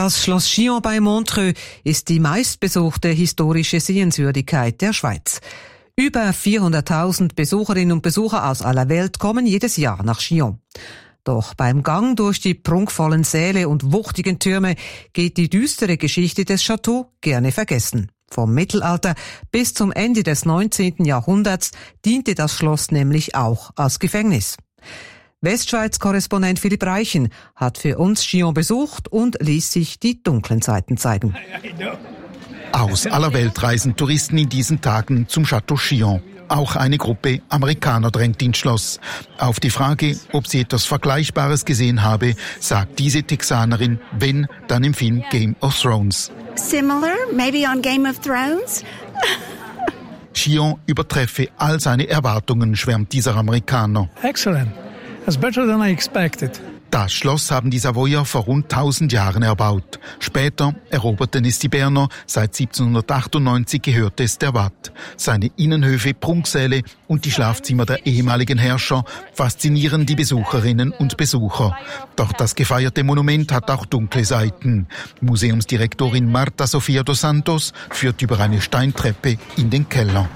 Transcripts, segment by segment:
Das Schloss Chillon bei Montreux ist die meistbesuchte historische Sehenswürdigkeit der Schweiz. Über 400.000 Besucherinnen und Besucher aus aller Welt kommen jedes Jahr nach Chillon. Doch beim Gang durch die prunkvollen Säle und wuchtigen Türme geht die düstere Geschichte des Châteaux gerne vergessen. Vom Mittelalter bis zum Ende des 19. Jahrhunderts diente das Schloss nämlich auch als Gefängnis. Westschweiz-Korrespondent Philipp Reichen hat für uns Chillon besucht und ließ sich die dunklen Seiten zeigen. Aus aller Welt reisen Touristen in diesen Tagen zum Château Chillon. Auch eine Gruppe Amerikaner drängt ins Schloss. Auf die Frage, ob sie etwas Vergleichbares gesehen habe, sagt diese Texanerin, wenn, dann im Film Game of Thrones. Similar, maybe on Game of Thrones? Chillon übertreffe all seine Erwartungen, schwärmt dieser Amerikaner. Excellent. It's better than I expected. Das Schloss haben die Savoyer vor rund 1000 Jahren erbaut. Später eroberten es die Berner, seit 1798 gehörte es der Watt. Seine Innenhöfe, Prunksäle und die Schlafzimmer der ehemaligen Herrscher faszinieren die Besucherinnen und Besucher. Doch das gefeierte Monument hat auch dunkle Seiten. Museumsdirektorin Marta Sofia dos Santos führt über eine Steintreppe in den Keller.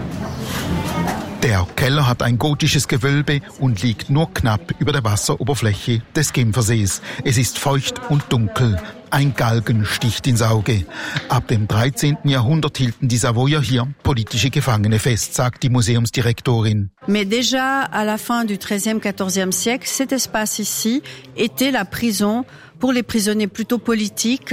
Der Keller hat ein gotisches Gewölbe und liegt nur knapp über der Wasseroberfläche des Genfersees. Es ist feucht und dunkel. Ein Galgen sticht ins Auge. Ab dem 13. Jahrhundert hielten die Savoyer hier politische Gefangene fest, sagt die Museumsdirektorin. Mais déjà à la fin du XIIIe, XIVe siècle, cet espace ici était la prison pour les prisonniers plutôt politiques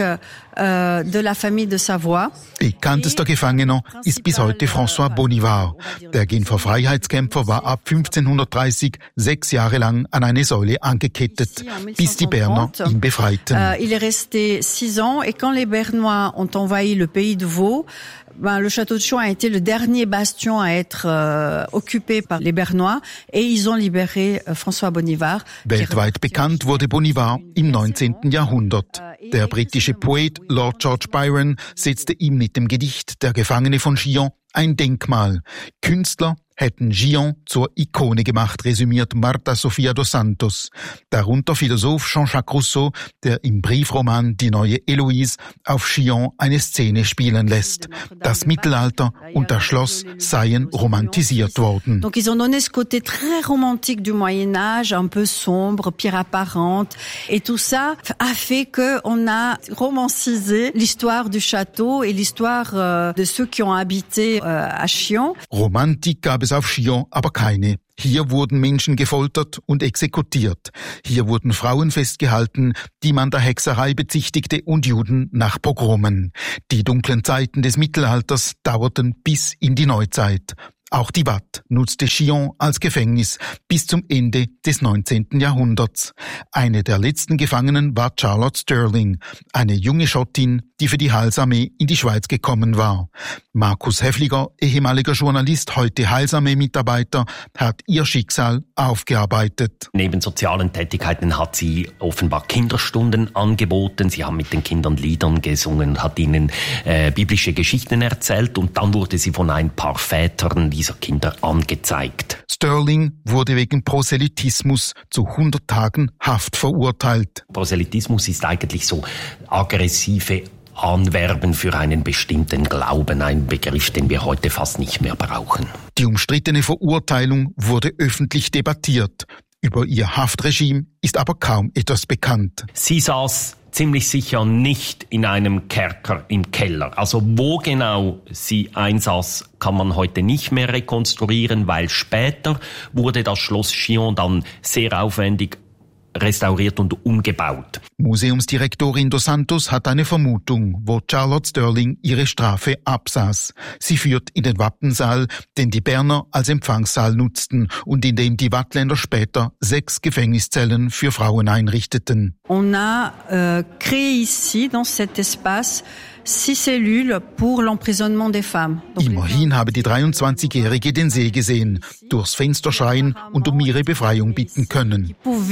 de la famille de Savoie. Bekanntester Gefangener ist bis heute François Bonivard. Der Genfer Freiheitskämpfer war ab 1530 6 Jahre lang an eine Säule angekettet, bis die Berner ihn befreiten. Il est resté 6 ans et quand les Bernois ont envahi le pays de Vaud, le château de Chillon a été le dernier bastion à être occupé par les Bernois et ils ont libéré François Bonivard. Weltweit bekannt wurde Bonivard im 19. Jahrhundert. Der britische Poet Lord George Byron setzte ihm mit dem Gedicht Der Gefangene von Chillon ein Denkmal. Künstler hätten Chillon zur Ikone gemacht, resümiert Marta Sofia dos Santos. Darunter Philosoph Jean-Jacques Rousseau, der im Briefroman Die neue Eloise auf Chillon eine Szene spielen lässt. Das Mittelalter und das Schloss seien romantisiert worden. Donc ils ont donné ce côté très romantique du Moyen-Âge, un peu sombre, pierre apparente. Et tout ça a fait qu'on a romancisé l'histoire du château et l'histoire de ceux qui ont habité à Chillon. Romantik gab es auf Chillon aber keine. Hier wurden Menschen gefoltert und exekutiert. Hier wurden Frauen festgehalten, die man der Hexerei bezichtigte, und Juden nach Pogromen. Die dunklen Zeiten des Mittelalters dauerten bis in die Neuzeit. Auch die Watt nutzte Chillon als Gefängnis bis zum Ende des 19. Jahrhunderts. Eine der letzten Gefangenen war Charlotte Sterling, eine junge Schottin, die für die Heilsarmee in die Schweiz gekommen war. Markus Häfliger, ehemaliger Journalist, heute Heilsarmee-Mitarbeiter, hat ihr Schicksal aufgearbeitet. Neben sozialen Tätigkeiten hat sie offenbar Kinderstunden angeboten. Sie haben mit den Kindern Liedern gesungen, hat ihnen biblische Geschichten erzählt, und dann wurde sie von ein paar Vätern dieser Kinder angezeigt. Sterling wurde wegen Proselytismus zu 100 Tagen Haft verurteilt. Proselytismus ist eigentlich so aggressive Anwerben für einen bestimmten Glauben, ein Begriff, den wir heute fast nicht mehr brauchen. Die umstrittene Verurteilung wurde öffentlich debattiert. Über ihr Haftregime ist aber kaum etwas bekannt. Sie saß ziemlich sicher nicht in einem Kerker im Keller. Also wo genau sie einsaß, kann man heute nicht mehr rekonstruieren, weil später wurde das Schloss Chillon dann sehr aufwendig restauriert und umgebaut. Museumsdirektorin dos Santos hat eine Vermutung, wo Charlotte Sterling ihre Strafe absaß. Sie führt in den Wappensaal, den die Berner als Empfangssaal nutzten und in dem die Wattländer später 6 Gefängniszellen für Frauen einrichteten. On a créé ici, dans cet espace, 6 cellules pour l'emprisonnement des femmes. Immerhin habe die 23-Jährige den See gesehen, durchs Fenster schreien und um ihre Befreiung bitten können.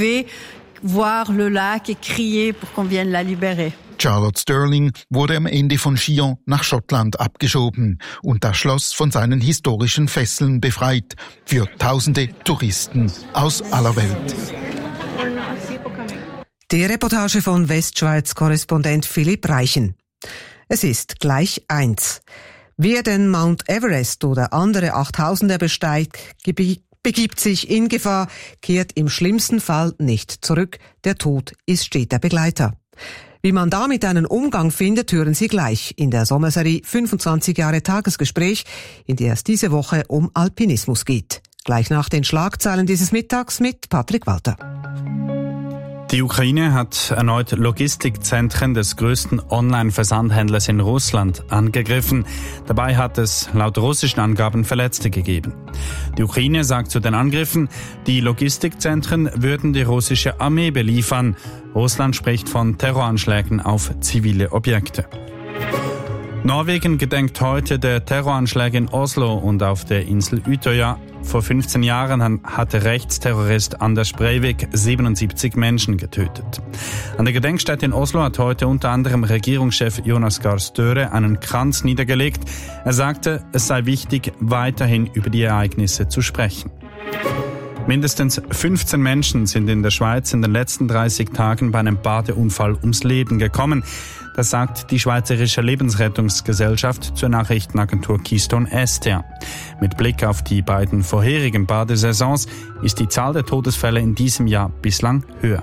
Voir le lac et crier pour qu'on vienne la libérer. Charlotte Sterling wurde am Ende von Chillon nach Schottland abgeschoben und das Schloss von seinen historischen Fesseln befreit für tausende Touristen aus aller Welt. Die Reportage von Westschweiz-Korrespondent Philipp Reichen. Es ist gleich 1. Wer den Mount Everest oder andere 8000er besteigt, begibt sich in Gefahr, kehrt im schlimmsten Fall nicht zurück. Der Tod ist steter Begleiter. Wie man damit einen Umgang findet, hören Sie gleich in der Sommerserie 25 Jahre Tagesgespräch, in der es diese Woche um Alpinismus geht. Gleich nach den Schlagzeilen dieses Mittags mit Patrick Walter. Die Ukraine hat erneut Logistikzentren des größten Online-Versandhändlers in Russland angegriffen. Dabei hat es laut russischen Angaben Verletzte gegeben. Die Ukraine sagt zu den Angriffen, die Logistikzentren würden die russische Armee beliefern. Russland spricht von Terroranschlägen auf zivile Objekte. Norwegen gedenkt heute der Terroranschläge in Oslo und auf der Insel Utøya. Vor 15 Jahren hatte Rechtsterrorist Anders Breivik 77 Menschen getötet. An der Gedenkstätte in Oslo hat heute unter anderem Regierungschef Jonas Gahr Støre einen Kranz niedergelegt. Er sagte, es sei wichtig, weiterhin über die Ereignisse zu sprechen. Mindestens 15 Menschen sind in der Schweiz in den letzten 30 Tagen bei einem Badeunfall ums Leben gekommen. Das sagt die Schweizerische Lebensrettungsgesellschaft zur Nachrichtenagentur Keystone SDA. Mit Blick auf die beiden vorherigen Badesaisons ist die Zahl der Todesfälle in diesem Jahr bislang höher.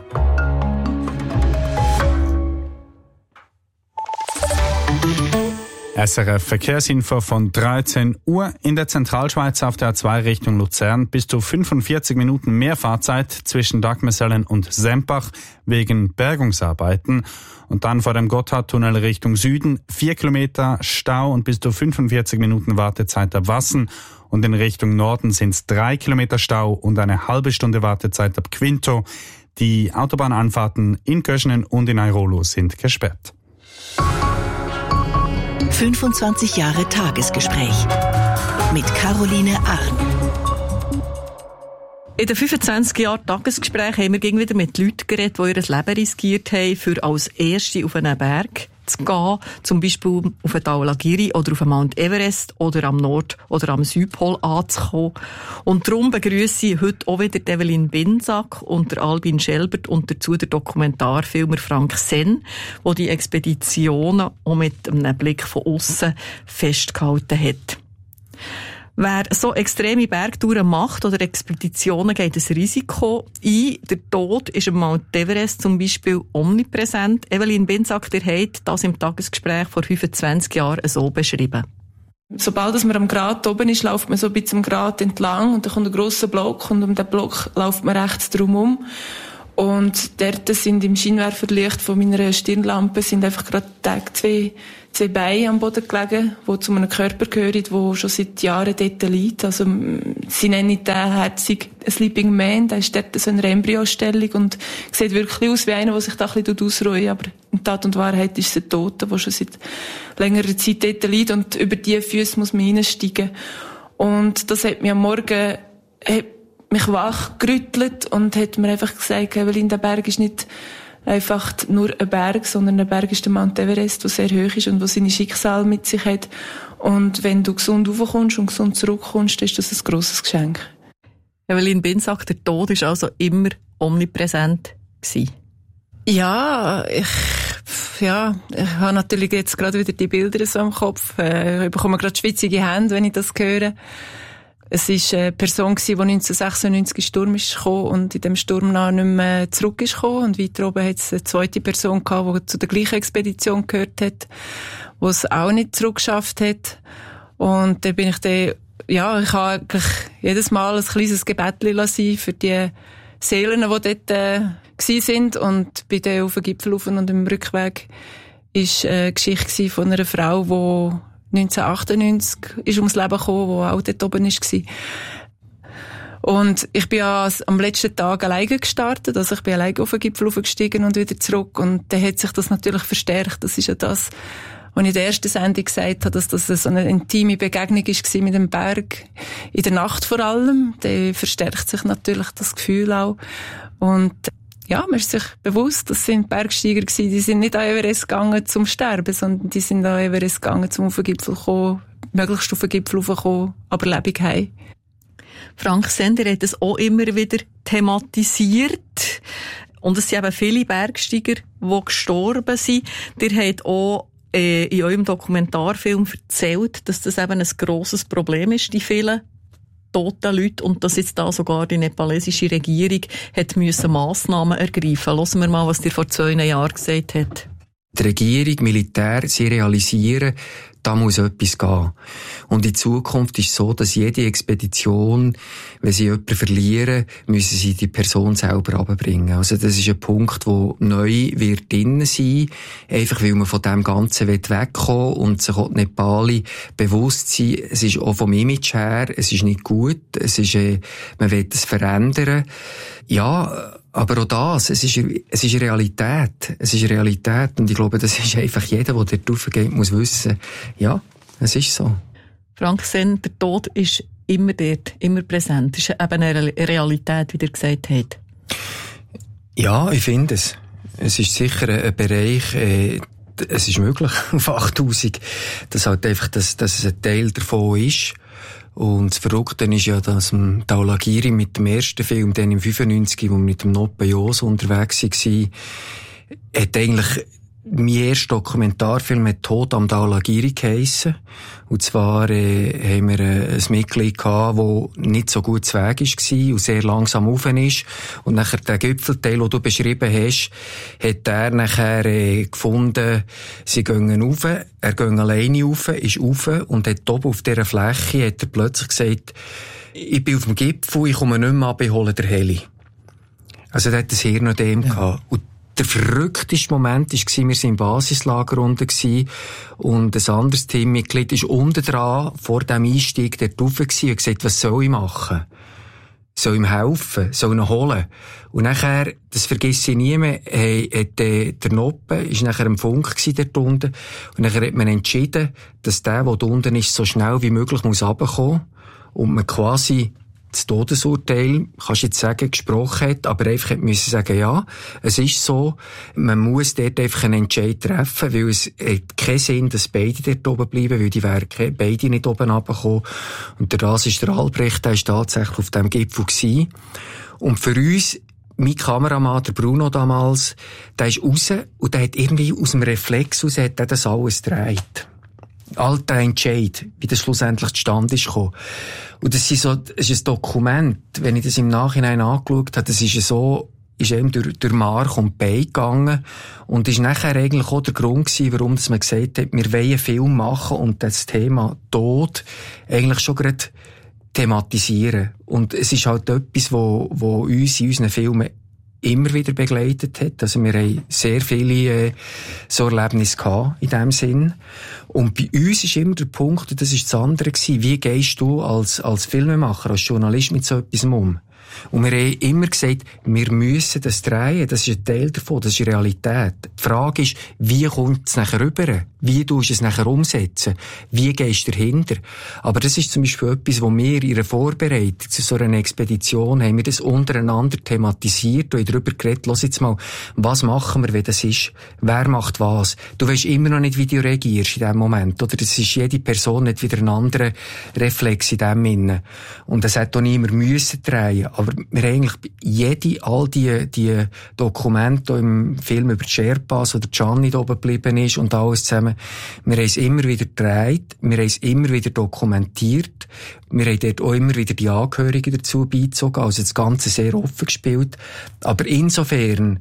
SRF Verkehrsinfo von 13 Uhr. In der Zentralschweiz auf der A2 Richtung Luzern bis zu 45 Minuten mehr Fahrzeit zwischen Dagmersellen und Sempach wegen Bergungsarbeiten. Und dann vor dem Gotthardtunnel Richtung Süden 4 Kilometer Stau und bis zu 45 Minuten Wartezeit ab Wassen. Und in Richtung Norden sind es 3 Kilometer Stau und eine halbe Stunde Wartezeit ab Quinto. Die Autobahnanfahrten in Köschenen und in Airolo sind gesperrt. 25 Jahre Tagesgespräch mit Caroline Arn. In den 25 Jahren Tagesgespräch haben wir wieder mit Leuten geredet, die ihr Leben riskiert haben, für als Erste auf einen Berg zu gehen, zum Beispiel auf den Dhaulagiri oder auf den Mount Everest oder am Nord- oder am Südpol anzukommen. Und darum begrüsse ich heute auch wieder Evelyn Binsack und der Albin Schelbert und dazu der Dokumentarfilmer Frank Senn, der die Expeditionen auch mit einem Blick von aussen festgehalten hat. Wer so extreme Bergtouren macht oder Expeditionen, geht ein Risiko ein. Der Tod ist am Mount Everest zum Beispiel omnipräsent. Evelyn Binsack, der hat das im Tagesgespräch vor 25 Jahren so beschrieben. Sobald man am Grat oben ist, läuft man so ein bisschen am Grat entlang und dann kommt ein grosser Block und um den Block läuft man rechts drumherum. Und dort sind im Scheinwerferlicht von meiner Stirnlampe sind einfach gerade zwei Beine am Boden gelegen, die zu einem Körper gehören, der schon seit Jahren dort liegt. Also, sie nennen den herzig Sleeping Man, der ist dort so in einer Embryostellung und sieht wirklich aus wie einer, der sich da ein bisschen ausruht. Aber in Tat und Wahrheit ist es ein Toter, der schon seit längerer Zeit dort liegt und über diese Füße muss man hineinsteigen. Und das hat mich am Morgen, mich wachgerüttelt und hat mir einfach gesagt, Evelyn, der Berg ist nicht einfach nur ein Berg, sondern ein Berg ist der Mount Everest, der sehr hoch ist und der seine Schicksal mit sich hat. Und wenn du gesund raufkommst und gesund zurückkommst, dann ist das ein grosses Geschenk. Evelyn Binsack, der Tod ist also immer omnipräsent gewesen. Ja, ich habe natürlich jetzt gerade wieder die Bilder so im Kopf. Ich bekomme gerade schwitzige Hände, wenn ich das höre. Es war eine Person, die 1996 in Sturm ist gekommen und in dem Sturm nach nicht mehr zurück ist gekommen. Und weiter oben hat es eine zweite Person gehabt, die zu der gleichen Expedition gehört hat, die es auch nicht zurückgeschafft hat. Und dann bin ich ich habe eigentlich jedes Mal ein kleines Gebetchen lassen für die Seelen, die dort gewesen sind. Und bin dann auf den Gipfel rauf und im Rückweg ist eine Geschichte von einer Frau, die 1998 ist ums Leben gekommen, wo auch dort oben war. Und ich bin ja am letzten Tag alleine gestartet, also ich bin alleine auf den Gipfel aufgestiegen und wieder zurück und dann hat sich das natürlich verstärkt. Das ist ja das, was ich in der ersten Sendung gesagt habe, dass das so eine intime Begegnung war mit dem Berg, in der Nacht vor allem. Dann verstärkt sich natürlich das Gefühl auch. Und ja, man ist sich bewusst, das sind Bergsteiger gewesen, die sind nicht an Everest gegangen zum Sterben, sondern die sind an Everest gegangen zum auf den Gipfel kommen, möglichst auf den Gipfel raufkommen, aber lebendig heim. Frank Sender hat es auch immer wieder thematisiert. Und es sind eben viele Bergsteiger, die gestorben sind. Ihr habt auch in eurem Dokumentarfilm erzählt, dass das eben ein grosses Problem ist, die vielen toten Leute, und dass jetzt da sogar die nepalesische Regierung hat müssen Massnahmen ergreifen. Hören wir mal, was ihr vor 2 Jahren gesagt habt. Die Regierung, Militär, sie realisieren, da muss etwas gehen. Und in Zukunft ist es so, dass jede Expedition, wenn sie jemanden verlieren, müssen sie die Person selber runterbringen. Also das ist ein Punkt, der neu wird drin sein, einfach weil man von dem Ganzen wegkommen will und sich auch die Nepali bewusst sein. Es ist auch vom Image her, es ist nicht gut, es ist, man will es verändern. Ja, aber auch das, es ist Realität. Es ist Realität. Und ich glaube, das ist einfach jeder, der dort raufgeht, muss wissen, ja, es ist so. Frank Senn, der Tod ist immer dort, immer präsent. Es ist eben eine Realität, wie ihr gesagt habt. Ja, ich finde es. Es ist sicher ein Bereich, es ist möglich auf 8000, dass halt einfach, dass es ein Teil davon ist. Und das Verrückte ist ja, dass Dhaulagiri mit dem ersten Film, dann im 95, wo wir mit dem Noppe Jos unterwegs waren, hat eigentlich mein erster Dokumentarfilm hat Tod am Dhaulagiri geheissen. Und zwar haben wir ein Mitglied gehabt, das nicht so gut zu Weg war und sehr langsam rauf ist. Und nachher den Gipfelteil, den du beschrieben hast, hat er nachher gefunden, sie gehen rauf, er geht alleine rauf, ist rauf und hat oben auf dieser Fläche hat er plötzlich gesagt, ich bin auf dem Gipfel, ich komme nicht mehr ab, ich hole den Heli. Also der hat das Hirnödem gehabt. Und der verrückteste Moment war, wir waren im Basislager unten und ein anderes Teammitglied ist unten dran, vor dem Einstieg dort rauf und hat gesagt, was soll ich machen? Soll ihm helfen? Soll ihn holen? Und nachher, das vergesse ich nie mehr, der Noppe ist nachher im Funk dort unten und nachher hat man entschieden, dass der dort unten ist, so schnell wie möglich muss runterkommen und man quasi das Todesurteil, kannst du jetzt sagen, gesprochen hat, aber einfach müssen sagen, ja, es ist so, man muss dort einfach einen Entscheid treffen, weil es hat keinen Sinn, dass beide dort oben bleiben, weil die wären beide nicht oben runtergekommen. Und das ist der Albrecht, der ist tatsächlich auf dem Gipfel gewesen. Und für uns, mein Kameramann, der Bruno damals, der ist raus und der hat irgendwie aus dem Reflex raus, hat er das alles gedreht. Alter Entscheid, wie das schlussendlich zustande ist gekommen. Und das ist ein Dokument, wenn ich das im Nachhinein angeschaut habe, das ist ist eben durch Mark und Bein gegangen und ist nachher eigentlich auch der Grund gewesen, warum man gesagt hat, wir wollen einen Film machen und das Thema Tod eigentlich schon gerade thematisieren. Und es ist halt etwas, wo uns in unseren Filmen immer wieder begleitet hat. Also wir haben sehr viele so Erlebnisse gehabt in dem Sinn. Und bei uns ist immer der Punkt, und das ist das andere gewesen, wie gehst du als Filmemacher, als Journalist mit so etwas um? Und wir haben immer gesagt, wir müssen das drehen, das ist ein Teil davon, das ist Realität. Die Frage ist, wie kommt es nachher rüber? Wie tust du es nachher umsetzen? Wie gehst du dahinter? Aber das ist zum Beispiel etwas, wo wir in der Vorbereitung zu so einer Expedition haben wir das untereinander thematisiert und darüber geredet, los jetzt mal, was machen wir, wenn das ist? Wer macht was? Du weisst immer noch nicht, wie du reagierst in dem Moment, oder? Das ist jede Person nicht wieder ein anderer Reflex in dem Sinne. Und das hat auch niemand müssen drehen. Aber wir haben eigentlich all die Dokumente im Film über die Sherpas, wo der Gianni da oben geblieben ist und alles zusammen, wir haben es immer wieder gedreht, wir haben es immer wieder dokumentiert, wir haben dort auch immer wieder die Angehörigen dazu beizogen, also das Ganze sehr offen gespielt. Aber insofern,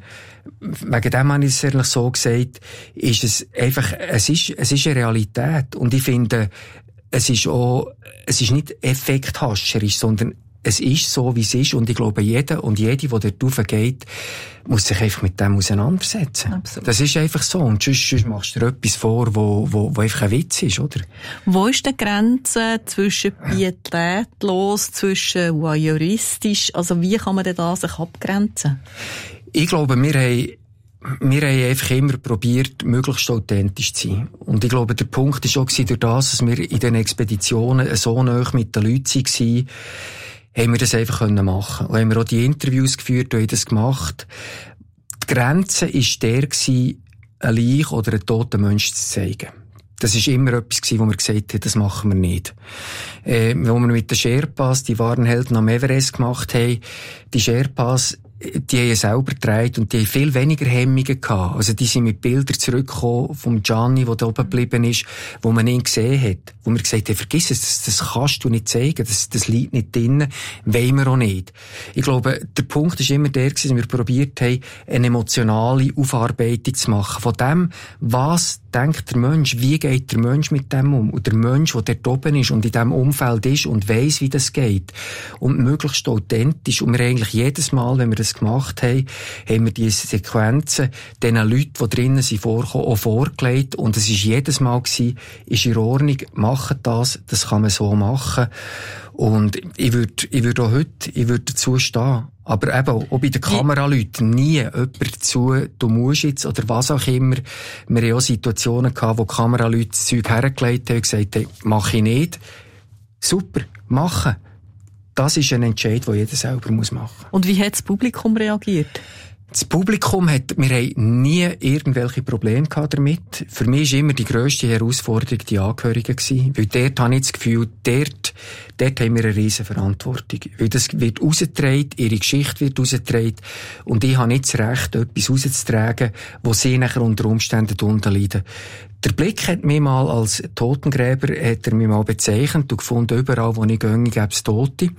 wegen dem habe ich es ehrlich so gesagt, ist es einfach, es ist eine Realität. Und ich finde, es ist nicht effekthascherisch, sondern es ist so, wie es ist, und ich glaube, jeder und jede, der dort raufgeht, muss sich einfach mit dem auseinandersetzen. Absolut. Das ist einfach so. Und sonst machst du dir etwas vor, wo einfach ein Witz ist, oder? Wo ist die Grenze zwischen pietätlos, zwischen voyeuristisch? Also wie kann man denn da sich abgrenzen? Ich glaube, wir haben einfach immer probiert, möglichst authentisch zu sein. Und ich glaube, der Punkt war auch durch das, dass wir in den Expeditionen so nahe mit den Leuten waren, haben wir das einfach machen können. Und haben wir auch die Interviews geführt und haben das gemacht. Die Grenze war der, ein Leich oder einen toten Menschen zu zeigen. Das war immer etwas, wo wir gesagt haben, das machen wir nicht. Wo wir mit den Sherpas die wahren Helden am Everest gemacht haben, die Sherpas die haben selber gedreht und die haben viel weniger Hemmungen gehabt. Also die sind mit Bildern zurückgekommen vom Gianni, der da oben geblieben ist, wo man ihn gesehen hat. Wo man gesagt hat, vergiss es, das kannst du nicht zeigen, das liegt nicht drin, wollen wir auch nicht. Ich glaube, der Punkt ist immer der gewesen, dass wir probiert haben, eine emotionale Aufarbeitung zu machen. Von dem, was denkt der Mensch, wie geht der Mensch mit dem um? Und der Mensch, der dort oben ist und in diesem Umfeld ist und weiss, wie das geht. Und möglichst authentisch. Und wir eigentlich jedes Mal, wenn wir das gemacht haben, haben wir diese Sequenzen den Leuten, die drinnen sind, vorgekommen, auch vorgelegt. Und es ist jedes Mal gewesen, ist in Ordnung, machen das kann man so machen. Und ich würde auch heute, dazu stehen. Aber eben, auch bei den Kameraleuten nie jemand dazu, du musst jetzt, oder was auch immer. Wir haben auch Situationen gehabt, wo Kameraleute das Zeug hergelegt haben und gesagt haben, mach ich nicht. Super, machen. Das ist ein Entscheid, den jeder selber machen muss. Und wie hat das Publikum reagiert? Das Publikum wir haben nie irgendwelche Probleme gehabt damit. Für mich war immer die grösste Herausforderung die Angehörigen gewesen. Weil dort habe ich das Gefühl, dort haben wir eine riesen Verantwortung. Weil das wird rausgetragen, ihre Geschichte wird rausgetragen. Und ich habe nicht das Recht, etwas rauszutragen, wo sie nachher unter Umständen darunter leiden. Der Blick hat mich mal als Totengräber, bezeichnet und gefunden, überall wo ich gehe, gäbe es Tote.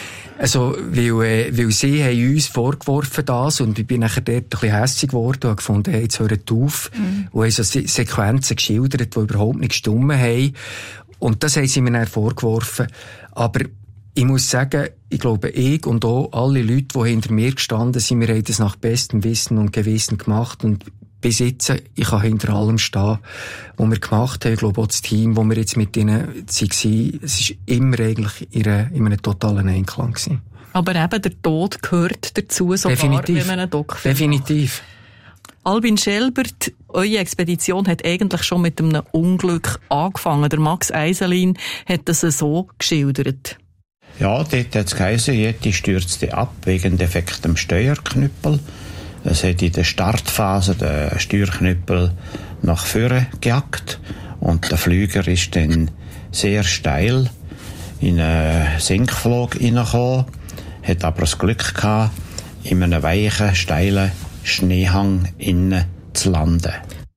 Also, weil sie haben uns vorgeworfen das und ich bin nachher dort ein bisschen hässig geworden und habe gefunden, hey, jetzt hört auf. Und haben so Sequenzen geschildert, die überhaupt nicht gestimmt haben. Und das haben sie mir dann vorgeworfen. Aber ich muss sagen, ich glaube, ich und auch alle Leute, die hinter mir gestanden sind, wir haben das nach bestem Wissen und Gewissen gemacht und bis jetzt, ich kann hinter allem stehen, was wir gemacht haben. Ich glaube auch das Team, das wir jetzt mit ihnen waren, es war immer eigentlich in einem totalen Einklang gewesen. Aber eben der Tod gehört dazu, sogar definitiv. Wenn man einen Doc-Film definitiv. Macht. Albin Schelbert, eure Expedition hat eigentlich schon mit einem Unglück angefangen. Der Max Eiselin hat das so geschildert. Ja, dort hat es geheißen, Yeti stürzte ab wegen defektem Steuerknüppel. Es hat in der Startphase den Steuerknüppel nach vorne gejagt und der Flüger ist dann sehr steil in einen Sinkflug hineingekommen, hat aber das Glück gehabt, in einem weichen, steilen Schneehang innen zu landen.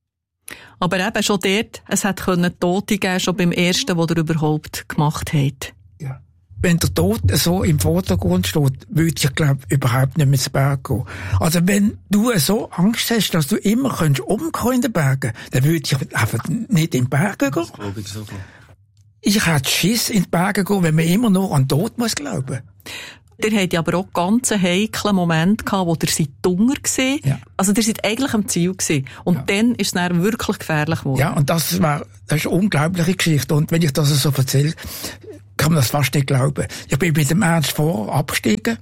Aber eben schon dort, es hat Tote geben, schon beim ersten, den ihr überhaupt gemacht habt. Ja. Wenn der Tod so im Vordergrund steht, würde ich, glaube ich, überhaupt nicht mehr ins Berg gehen. Also wenn du so Angst hast, dass du immer umkommen in den Bergen, dann würde ich einfach nicht in den Bergen gehen. Das glaube ich so. Ich hätte Schiss in die Berge gehen, wenn man immer nur an den Tod muss glauben. Ihr habt ja aber auch ganz heikle Momente gehabt, wo ihr seid Hunger gewesen. Ja. Also ihr seid eigentlich am Ziel gewesen. Und dann ist es dann wirklich gefährlich geworden. Ja, und das ist eine unglaubliche Geschichte. Und wenn ich das so erzähle, kann man das fast nicht glauben. Ich bin mit dem Ernst vor abgestiegen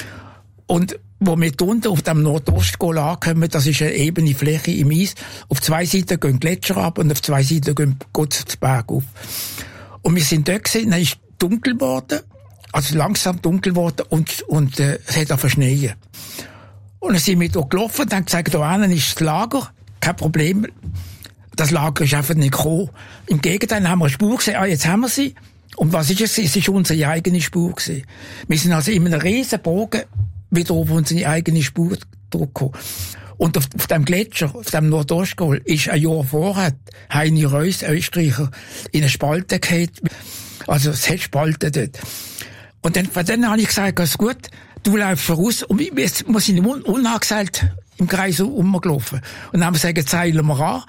und wo wir unten auf dem Nordostgol ankommen, das ist eine ebene Fläche im Eis. Auf zwei Seiten gehen Gletscher ab und auf zwei Seiten geht es Berg auf. Und wir sind dort gewesen, dann ist dunkel geworden, also langsam dunkel geworden und es hat auch verschneien. Und dann sind wir da gelaufen und haben gesagt, da hinten ist das Lager, kein Problem. Das Lager ist einfach nicht gekommen. Im Gegenteil haben wir eine Spur gesehen, jetzt haben wir sie. Und was ist es? Es ist unsere eigene Spur gewesen. Wir sind also in einem riesen Bogen wieder auf unsere eigene Spur gekommen. Und auf dem Gletscher, auf dem Nordostgol, ist ein Jahr vorher Heini Reuss, Österreicher, in eine Spalte gefallen. Also es hat Spalten dort. Und dann habe ich gesagt, ist gut, du läufst voraus. Und wir sind unangeseilt im Kreis rumgelaufen. Und dann haben wir gesagt, jetzt seilen wir an.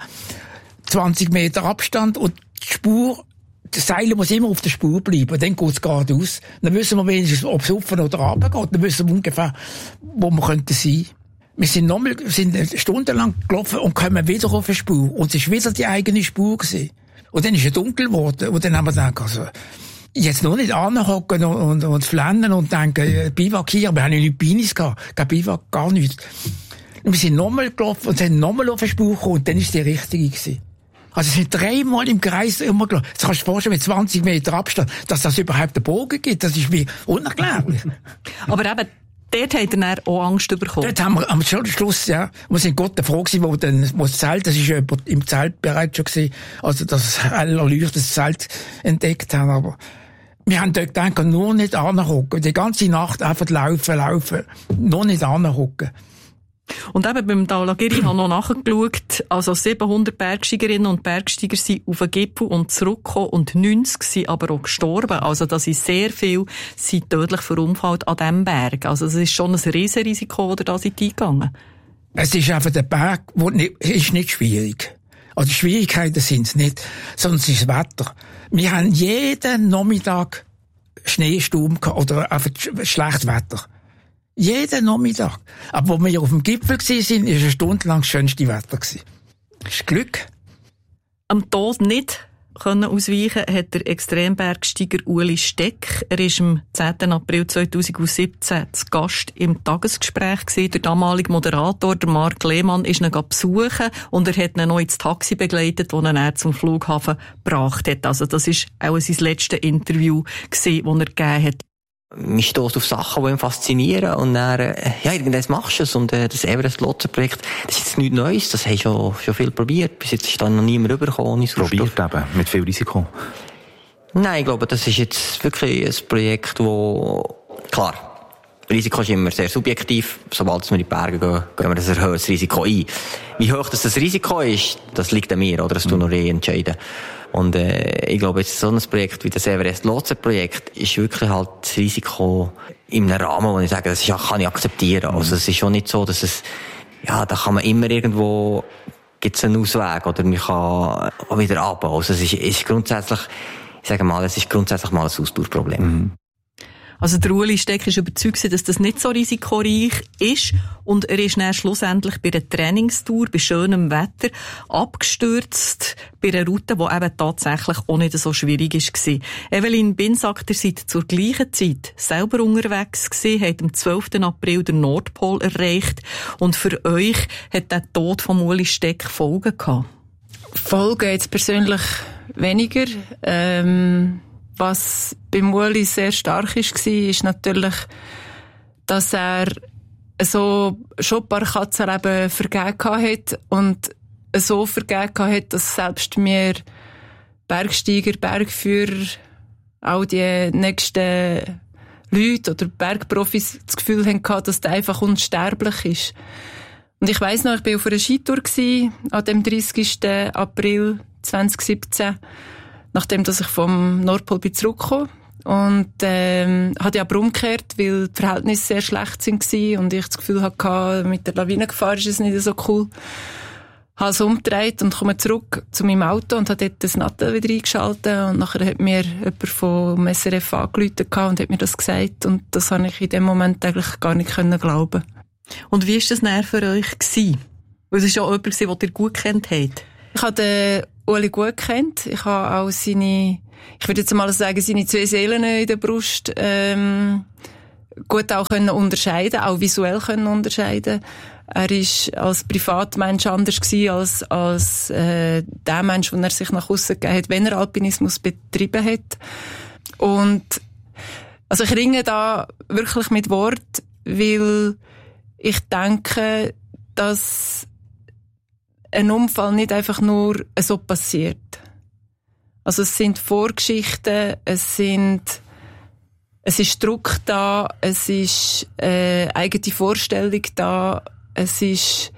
20 Meter Abstand und die Spur, das Seil muss immer auf der Spur bleiben, dann geht's geradeaus. Dann wissen wir wenigstens, ob es rauf oder runter geht. Dann wissen wir ungefähr, wo wir könnten sein. Wir sind stundenlang gelaufen und kommen wieder auf eine Spur. Und es war wieder die eigene Spur gewesen. Und dann ist es dunkel geworden. Und dann haben wir gedacht, also, jetzt noch nicht anhocken und flennen und denken, Biwak hier, wir haben ja nicht Binis gehabt. Kein Biwak, gar nichts. Und wir sind nochmal gelaufen und sind nochmal auf eine Spur gekommen und dann ist die richtige gewesen. Also es sind 3 Mal im Kreis immer gelaufen. Jetzt kannst du dir vorstellen, mit 20 Meter Abstand, dass das überhaupt einen Bogen gibt. Das ist wie unerklärlich. Aber eben, dort hat er dann auch Angst bekommen. Dort haben wir am Schluss, ja, wir sind Gott froh gewesen, wo das Zelt, das ist ja im Zelt bereits schon gewesen, also das hell erleuchtetes Zelt entdeckt haben, aber Wir haben dort gedacht, nur nicht anhocken. Die ganze Nacht einfach laufen. Nur nicht anhocken. Und eben beim Dhaulagiri habe ich noch nachgeschaut, also 700 Bergsteigerinnen und Bergsteiger sind auf den Gipfel und zurückgekommen und 90 sind aber auch gestorben. Also da sind sehr viele sind tödlich verunfallt an diesem Berg. Also es ist schon ein Riesenrisiko, das ihr da seid eingegangen. Es ist einfach der Berg, ist nicht schwierig. Also Schwierigkeiten sind es nicht, sondern es ist das Wetter. Wir haben jeden Nachmittag Schneesturm oder einfach schlechtes Wetter. Jeden Nachmittag. Aber wo wir auf dem Gipfel waren, war eine Stunde lang das schönste Wetter. Das ist Glück. Am Tod nicht können ausweichen hat der Extrembergsteiger Uli Steck. Er war am 10. April 2017 zu Gast im Tagesgespräch gewesen. Der damalige Moderator, der Mark Lehmann, ist ihn besuchen und er hat ihn noch ins Taxi begleitet, das er zum Flughafen gebracht hat. Also das war auch sein letztes Interview gewesen, das er gegeben hat. Man stößt auf Sachen, die ihn faszinieren und dann, irgendwann machst du es und das Everest-Lotsen-Projekt, das ist jetzt nichts Neues, das haben schon viel probiert, bis jetzt ist da noch niemand rübergekommen. Probiert eben, mit viel Risiko? Nein, ich glaube, das ist jetzt wirklich ein Projekt, wo, klar, Risiko ist immer sehr subjektiv, sobald wir in die Berge gehen, gehen wir ein erhöhtes Risiko ein. Wie hoch das Risiko ist, das liegt an mir, oder? Das tun wir entscheiden. Und ich glaube, jetzt so ein Projekt wie das Everest-Lotsen-Projekt ist wirklich halt das Risiko in einem Rahmen, wo ich sage, das kann ich akzeptieren. Also es ist schon nicht so, dass es, da kann man immer irgendwo, gibt's einen Ausweg oder man kann auch wieder runter. Also es ist grundsätzlich, ich sage mal, es ist grundsätzlich mal ein Ausdauerproblem. Mhm. Also der Uli Steck ist überzeugt, dass das nicht so risikoreich ist und er ist dann schlussendlich bei einer Trainingstour bei schönem Wetter abgestürzt bei einer Route, die eben tatsächlich auch nicht so schwierig war. Evelyn Binsack, ihr seid zur gleichen Zeit selber unterwegs gewesen, habt am 12. April den Nordpol erreicht und für euch hat der Tod von Uli Steck Folgen gehabt? Folgen jetzt persönlich weniger. Was bei Uli sehr stark war, ist natürlich, dass er so schon ein paar Katzenleben vergeben hat und so vergeben hat, dass selbst wir Bergsteiger, Bergführer, auch die nächsten Leute oder Bergprofis das Gefühl hatten, dass der einfach unsterblich ist. Und ich weiss noch, ich war auf einer Skitour an dem 30. April 2017, nachdem dass ich vom Nordpol zurückgekommen und hatte aber umgekehrt, weil die Verhältnisse sehr schlecht waren und ich das Gefühl hatte, mit der Lawinengefahr ist es nicht so cool. Ich habe es umgedreht und komme zurück zu meinem Auto und habe dort das Nattel wieder eingeschaltet und nachher hat mir jemand vom SRF angerufen und hat mir das gesagt und das habe ich in dem Moment eigentlich gar nicht glauben. Und wie war das dann für euch gewesen? Weil es war ja jemand, den ihr gut kennt habt. Ich habe den Uli gut kennt. Ich habe auch seine, ich würde jetzt mal sagen, seine 2 Seelen in der Brust gut auch können unterscheiden, auch visuell können unterscheiden. Er ist als Privatmensch anders gewesen als der Mensch, den er sich nach aussen gegeben hat, wenn er Alpinismus betrieben hat. Und also ich ringe da wirklich mit Wort, weil ich denke, dass ein Unfall nicht einfach nur so passiert. Also es sind Vorgeschichten, es ist Druck da, es ist eigene Vorstellung da, es ist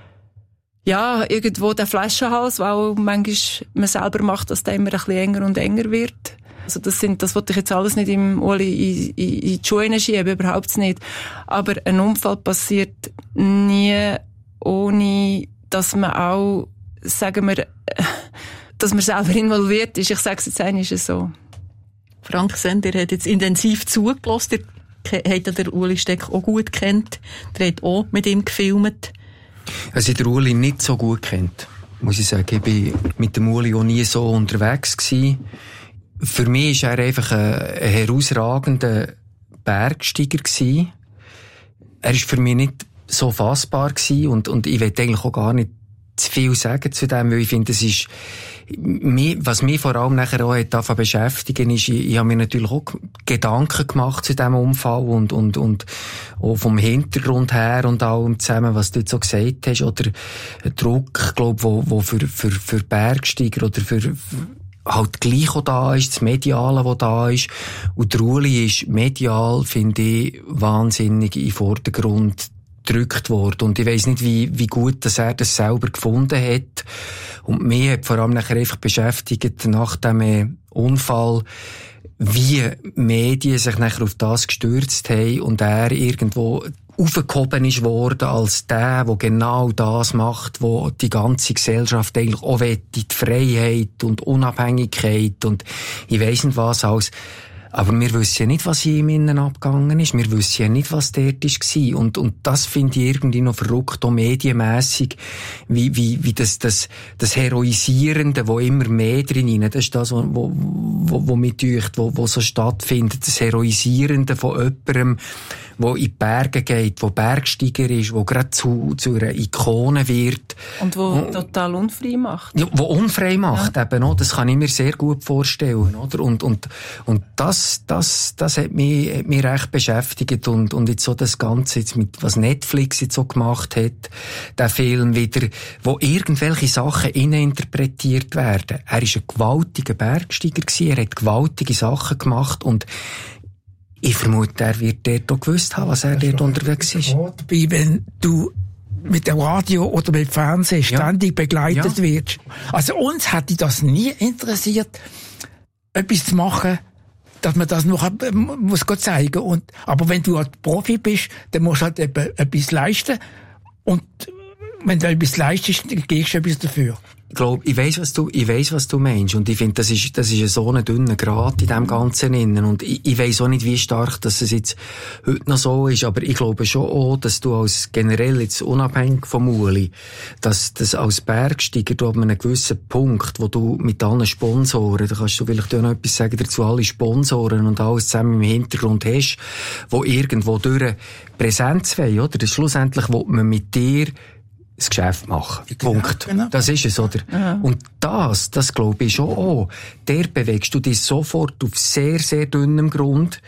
irgendwo der Flaschenhals, weil auch manchmal man selber macht, dass der immer ein bisschen enger und enger wird. Also das wollte ich jetzt alles nicht im Uli in die Schuhe schieben, überhaupt nicht. Aber ein Unfall passiert nie ohne, dass man auch, sagen wir, dass man selber involviert ist. Ich sage es jetzt einmal so. Frank Sender hat jetzt intensiv zugelassen. Ihr habt den Uli Steck auch gut kennt. Ihr habt auch mit ihm gefilmt. Also ich den Uli nicht so gut kennt, muss ich sagen. Ich bin mit dem Uli auch nie so unterwegs gewesen. Für mich war er einfach ein herausragender Bergsteiger gewesen. Er war für mich nicht so fassbar gewesen und ich will eigentlich auch gar nicht zu viel sagen zu dem, weil ich finde, es ist, was mich vor allem nachher auch hat beschäftigen ist, ich habe mir natürlich auch Gedanken gemacht zu diesem Unfall und auch vom Hintergrund her und allem zusammen, was du jetzt so gesagt hast, oder Druck, glaube wo für Bergsteiger oder für halt gleich auch da ist, das Mediale, das da ist. Und der Ueli ist medial, finde ich, wahnsinnig in den Vordergrund gedrückt worden. Und ich weiss nicht, wie gut, dass er das selber gefunden hat. Und mich hat vor allem nachher einfach beschäftigt, nach dem Unfall, wie Medien sich nachher auf das gestürzt haben und er irgendwo aufgehoben ist worden als der genau das macht, wo die ganze Gesellschaft eigentlich auch will, die Freiheit und Unabhängigkeit und ich weiss nicht was alles. Aber wir wissen ja nicht, was ihm innen abgegangen ist. Wir wissen ja nicht, was dort war. Und das finde ich irgendwie noch verrückt, auch medienmässig, wie das Heroisierende, wo immer mehr drin ist. Das ist das, wo mich deucht, wo so stattfindet. Das Heroisierende von jemandem, wo in die Berge geht, wo Bergsteiger ist, wo gerade zu einer Ikone wird. Und wo total unfrei macht. Ja, wo unfrei macht, ja. Eben auch. Das kann ich mir sehr gut vorstellen, oder? Und das hat mich recht beschäftigt und jetzt so das Ganze jetzt mit, was Netflix jetzt so gemacht hat, der Film wieder, wo irgendwelche Sachen interpretiert werden. Er ist ein gewaltiger Bergsteiger gewesen, er hat gewaltige Sachen gemacht und ich vermute, er wird dort auch gewusst haben, was er dort unterwegs ist. Dabei, wenn du mit dem Radio oder mit dem Fernsehen ständig begleitet wirst. Also uns hätte das nie interessiert, etwas zu machen, dass man das noch muss zeigen. Aber wenn du halt Profi bist, dann musst du halt etwas leisten. Und wenn du etwas leistest, dann gibst du etwas dafür. Ich weiss, was du meinst. Und ich finde, das ist so ein dünner Grat in dem Ganzen innen. Und ich weiss auch nicht, wie stark, dass es jetzt heute noch so ist. Aber ich glaube schon auch, dass du als generell jetzt unabhängig vom Ueli, dass das als Bergsteiger du ab einem gewissen Punkt, wo du mit allen Sponsoren, da kannst du vielleicht auch noch etwas sagen dazu, alle Sponsoren und alles zusammen im Hintergrund hast, wo irgendwo durch Präsenz wollen, oder? Das schlussendlich will man mit dir das Geschäft machen. Punkt. Genau. Das ist es, oder? Ja. Und das glaube ich schon auch. Der bewegst du dich sofort auf sehr, sehr dünnem Grund.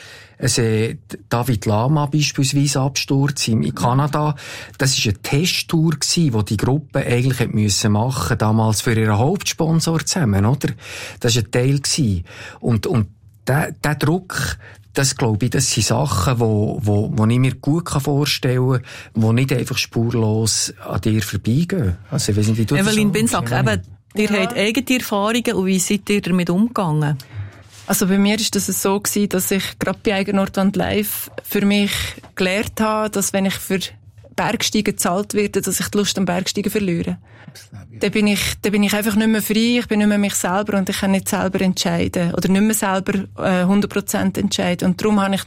David Lama beispielsweise Absturz in Kanada. Das ist eine Testtour gewesen, die die Gruppe eigentlich hätte machen müssen, damals für ihren Hauptsponsor zusammen, oder? Das war ein Teil gewesen. Und der Druck, das glaube ich, das sind Sachen, wo ich mir gut vorstellen kann, die nicht einfach spurlos an dir vorbeigehen. Also, ich weiss nicht, wie du Evelyn Binsack, eben, ihr habt eigene Erfahrungen und wie seid ihr damit umgegangen? Also bei mir ist das so gewesen, dass ich gerade bei Eigenortwand Live für mich gelernt habe, dass wenn ich für Bergsteigen gezahlt werde, dass ich die Lust am Bergsteigen verliere. Dann bin ich einfach nicht mehr frei, ich bin nicht mehr mich selber und ich kann nicht selber entscheiden. Oder nicht mehr selber 100% entscheiden. Und darum habe ich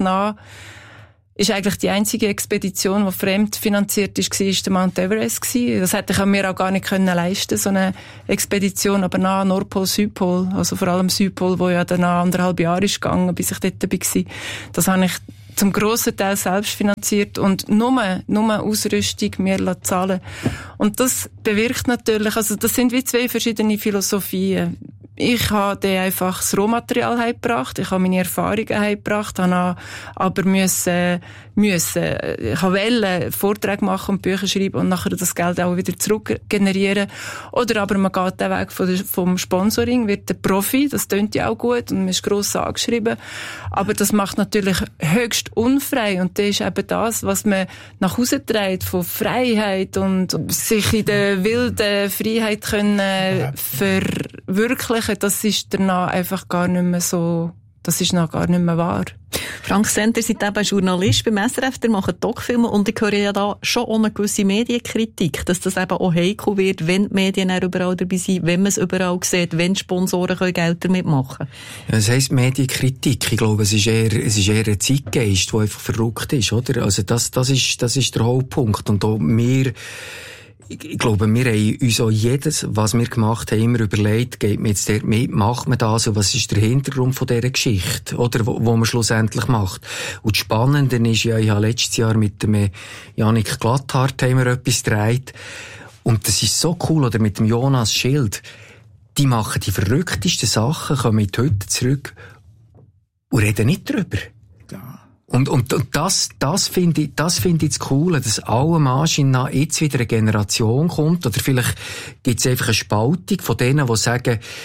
ist eigentlich die einzige Expedition, die fremdfinanziert ist, war der Mount Everest gewesen. Das hätte ich mir auch gar nicht leisten, so eine Expedition, aber nach Nordpol, Südpol, also vor allem Südpol, wo ja dann 1,5 Jahre ist gegangen, bis ich dort war. Das habe ich zum grossen Teil selbst finanziert und nur Ausrüstung mir zahlen. Und das bewirkt natürlich, also das sind wie zwei verschiedene Philosophien. Ich habe dann einfach das Rohmaterial heimgebracht, ich habe meine Erfahrungen heimgebracht, habe aber müssen ich wollte Vorträge machen und Bücher schreiben und nachher das Geld auch wieder zurück generieren. Oder aber man geht den Weg vom Sponsoring, wird der Profi, das tönt ja auch gut und man ist gross angeschrieben. Aber das macht natürlich höchst unfrei und das ist eben das, was man nach Hause trägt von Freiheit und sich in der wilden Freiheit können verwirklichen, das ist danach einfach gar nicht mehr so, das ist noch gar nicht mehr wahr. Frank Senter, seid eben Journalist beim SRF, der macht Doc-Filme und ich höre ja da schon auch eine gewisse Medienkritik, dass das eben auch heikel wird, wenn die Medien auch überall dabei sind, wenn man es überall sieht, wenn Sponsoren Geld damit machen können. Ja, das heisst Medienkritik. Ich glaube, es ist eher ein Zeitgeist, der einfach verrückt ist, oder? Also das ist der Hauptpunkt. Und auch ich glaube, wir haben uns auch jedes, was wir gemacht haben, immer überlegt, geht man jetzt dort mit, macht man das, und was ist der Hintergrund von dieser Geschichte, oder, wo man schlussendlich macht. Und das Spannende ist ja, ich habe letztes Jahr mit dem Janik Glatthart haben wir etwas gedreht, und das ist so cool, oder mit dem Jonas Schild, die machen die verrücktesten Sachen, kommen heute zurück und reden nicht drüber. Und das finde ich das Coole, dass allem Anschein jetzt wieder eine Generation kommt, oder vielleicht gibt es einfach eine Spaltung von denen, die sagen,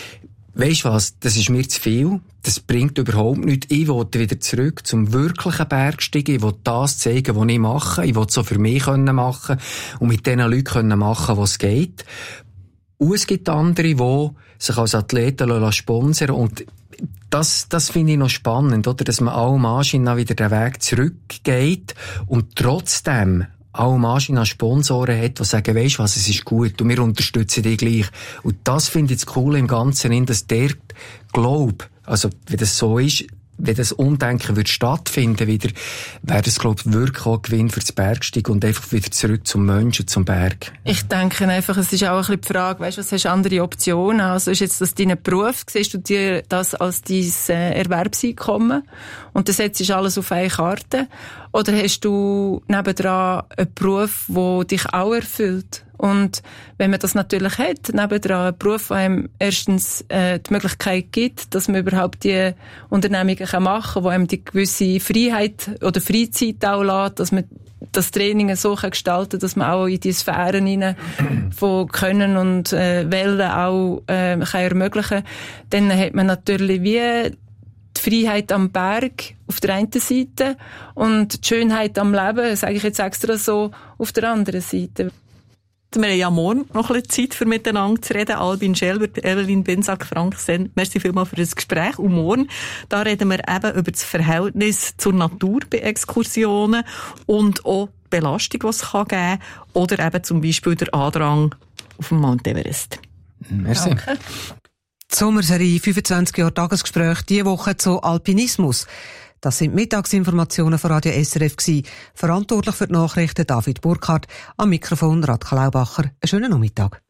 weisst was, das ist mir zu viel, das bringt überhaupt nichts. Ich will wieder zurück zum wirklichen Bergsteigen, ich will das zeigen, was ich mache, ich will es so für mich machen und mit den Leuten machen, was geht. Und es gibt andere, die sich als Athleten sponsern und das finde ich noch spannend, oder? Dass man alle Maschinen wieder den Weg zurückgeht und trotzdem alle Maschinen Sponsoren hat, die sagen, weisst was, es ist gut und wir unterstützen dich gleich. Und das finde ich das Coole im Ganzen, dass der Glaube, also wenn das so ist, wenn das Umdenken wird stattfinden wieder, wäre das, glaube ich, wirklich auch ein Gewinn für das Bergsteigen und einfach wieder zurück zum Menschen, zum Berg. Ich denke einfach, es ist auch ein bisschen die Frage, weisst du, was hast du andere Optionen? Also ist jetzt das dein Beruf? Siehst du dir das als dein Erwerbseinkommen? Und dann setzt du alles auf eine Karte? Oder hast du nebendran einen Beruf, der dich auch erfüllt? Und wenn man das natürlich hat, nebendran einen Beruf, der einem erstens die Möglichkeit gibt, dass man überhaupt die Unternehmungen machen kann, die einem die gewisse Freiheit oder Freizeit auch lässt, dass man das Training so gestalten kann, dass man auch in die Sphären hinein von Können und Wollen auch kann ermöglichen, dann hat man natürlich wie die Freiheit am Berg auf der einen Seite und die Schönheit am Leben, sage ich jetzt extra so, auf der anderen Seite. Wir haben ja morgen noch ein bisschen Zeit, für miteinander zu reden. Albin Schelber, Evelyn Bensack-Francksen, merci vielmals für das Gespräch. Und morgen, da reden wir eben über das Verhältnis zur Natur bei Exkursionen und auch die Belastung, die es geben kann. Oder eben zum Beispiel der Andrang auf dem Mount Everest. Merci. Danke. Die Sommerserie 25 Jahre Tagesgespräch diese Woche zu Alpinismus. Das sind Mittagsinformationen von Radio SRF gewesen. Verantwortlich für die Nachrichten David Burkhardt, am Mikrofon Radka Laubacher. Einen schönen Nachmittag.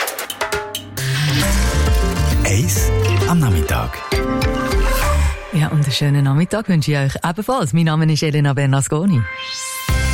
Eis am Nachmittag. Ja, und einen schönen Nachmittag wünsche ich euch ebenfalls. Mein Name ist Elena Bernasconi.